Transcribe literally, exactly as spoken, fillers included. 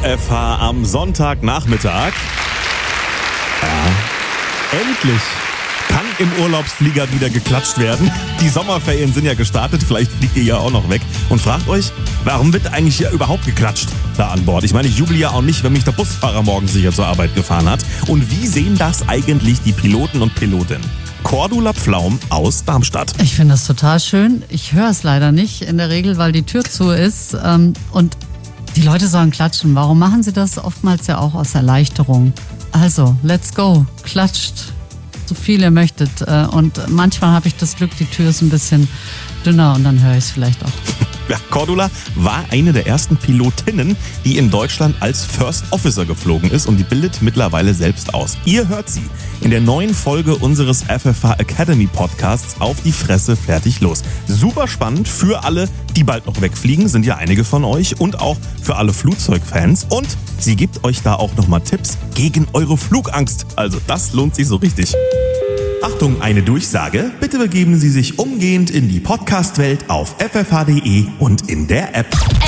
F H am Sonntagnachmittag. Ja, endlich kann im Urlaubsflieger wieder geklatscht werden. Die Sommerferien sind ja gestartet, vielleicht fliegt ihr ja auch noch weg. Und fragt euch, warum wird eigentlich hier überhaupt geklatscht da an Bord? Ich meine, ich jubel ja auch nicht, wenn mich der Busfahrer morgens sicher zur Arbeit gefahren hat. Und wie sehen das eigentlich die Piloten und Pilotinnen? Cordula Pflaum aus Darmstadt. Ich finde das total schön. Ich höre es leider nicht in der Regel, weil die Tür zu ist. Und die Leute sollen klatschen. Warum machen sie das? Oftmals ja auch aus Erleichterung. Also, let's go. Klatscht, so viel ihr möchtet. Und manchmal habe ich das Glück, die Tür ist ein bisschen dünner und dann höre ich es vielleicht auch. Ja, Cordula war eine der ersten Pilotinnen, die in Deutschland als First Officer geflogen ist und die bildet mittlerweile selbst aus. Ihr hört sie in der neuen Folge unseres F F H Academy Podcasts Auf die Fresse, fertig, los. Super spannend für alle, die bald noch wegfliegen, sind ja einige von euch, und auch für alle Flugzeugfans. Und sie gibt euch da auch nochmal Tipps gegen eure Flugangst. Also das lohnt sich so richtig. Achtung, eine Durchsage. Bitte begeben Sie sich umgehend in die Podcast-Welt auf f f h punkt d e und in der App.